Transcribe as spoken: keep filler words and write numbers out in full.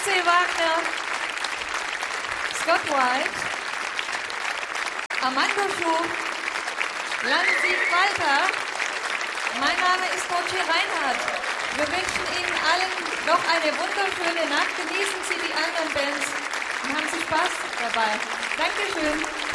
C. Wagner, Scott White, Armando Schub, Lansi Walter. Mein Name ist Mochi Reinhardt. Wir wünschen Ihnen allen noch eine wunderschöne Nacht. Genießen Sie die anderen Bands und haben Sie Spaß dabei. Dankeschön.